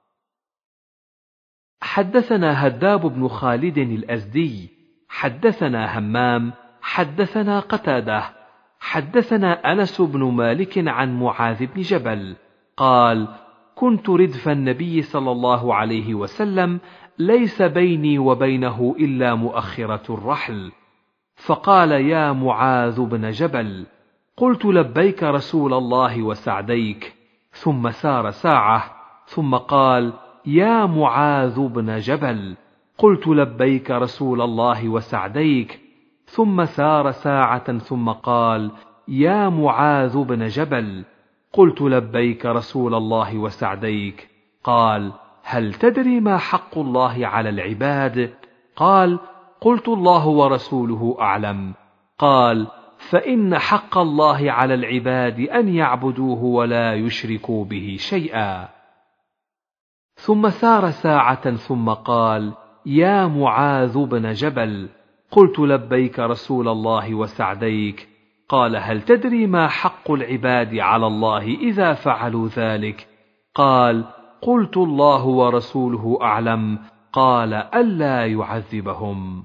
حدثنا هداب بن خالد الأزدي حدثنا همام حدثنا قتادة حدثنا أنس بن مالك عن معاذ بن جبل قال: كنت ردف النبي صلى الله عليه وسلم، ليس بيني وبينه إلا مؤخرة الرحل، فقال: يا معاذ بن جبل. قلت: لبيك رسول الله وسعديك. ثم سار ساعة ثم قال: يا معاذ بن جبل. قلت: لبيك رسول الله وسعديك. ثم سار ساعة ثم قال: يا معاذ بن جبل. قلت: لبيك رسول الله وسعديك. قال: هل تدري ما حق الله على العباد؟ قال: قلت: الله ورسوله أعلم. قال: فإن حق الله على العباد أن يعبدوه ولا يشركوا به شيئا. ثم سار ساعة ثم قال: يا معاذ بن جبل. قلت: لبيك رسول الله وسعديك. قال: هل تدري ما حق العباد على الله إذا فعلوا ذلك؟ قال: قلت: الله ورسوله أعلم. قال: ألا يعذبهم.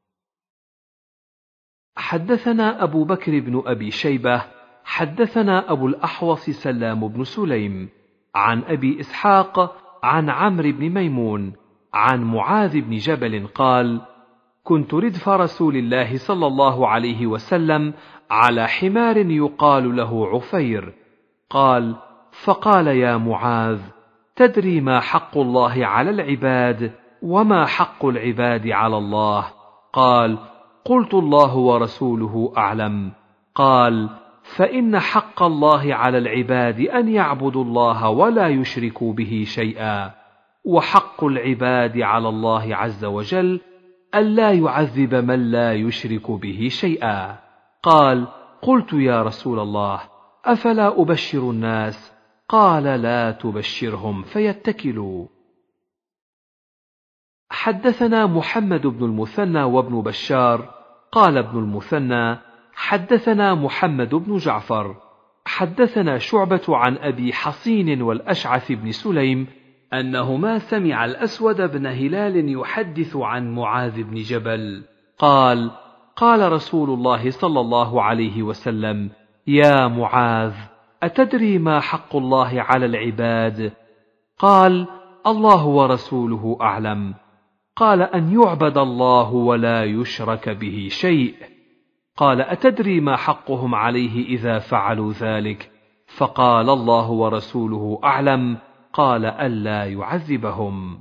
حدثنا أبو بكر بن أبي شيبة حدثنا أبو الأحوص سلام بن سليم عن أبي إسحاق عن عمرو بن ميمون عن معاذ بن جبل قال: كنت ردف رسول الله صلى الله عليه وسلم على حمار يقال له عفير. قال: فقال: يا معاذ، تدري ما حق الله على العباد وما حق العباد على الله؟ قال: قلت: الله ورسوله أعلم. قال: فإن حق الله على العباد أن يعبدوا الله ولا يشركوا به شيئا، وحق العباد على الله عز وجل ألا يعذب من لا يشرك به شيئا. قال: قلت: يا رسول الله، أفلا أبشر الناس؟ قال: لا تبشرهم فيتكلوا. حدثنا محمد بن المثنى وابن بشار قال ابن المثنى: حدثنا محمد بن جعفر حدثنا شعبة عن أبي حصين والأشعث بن سليم أنهما سمع الأسود بن هلال يحدث عن معاذ بن جبل قال: قال رسول الله صلى الله عليه وسلم: يا معاذ، أتدري ما حق الله على العباد؟ قال: الله ورسوله أعلم. قال: أن يعبد الله ولا يشرك به شيء. قال: أتدري ما حقهم عليه إذا فعلوا ذلك؟ فقال: الله ورسوله أعلم. قال: ألا يعذبهم.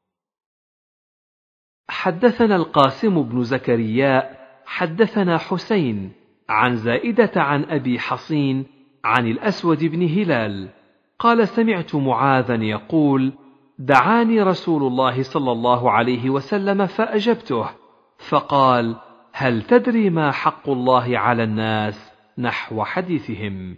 حدثنا القاسم بن زكريا حدثنا حسين عن زائدة عن أبي حصين عن الأسود بن هلال قال: سمعت معاذا يقول: دعاني رسول الله صلى الله عليه وسلم فأجبته، فقال: هل تدري ما حق الله على الناس؟ نحو حديثهم.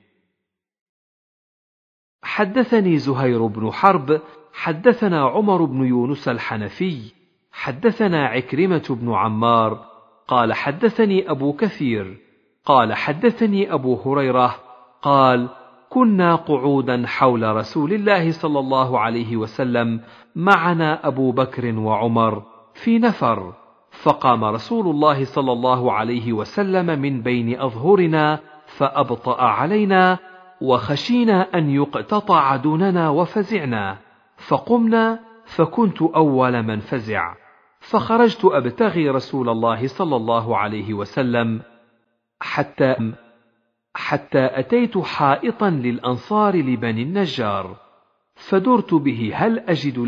حدثني زهير بن حرب حدثنا عمر بن يونس الحنفي حدثنا عكرمة بن عمار قال: حدثني أبو كثير قال: حدثني أبو هريرة قال: كنا قعودا حول رسول الله صلى الله عليه وسلم معنا أبو بكر وعمر في نفر، فقام رسول الله صلى الله عليه وسلم من بين أظهرنا فأبطأ علينا، وخشينا أن يقتطع دوننا وفزعنا، فقمنا، فكنت أول من فزع، فخرجت أبتغي رسول الله صلى الله عليه وسلم حتى حتى أتيت حائطا للأنصار لبني النجار، فدرت به هل أجد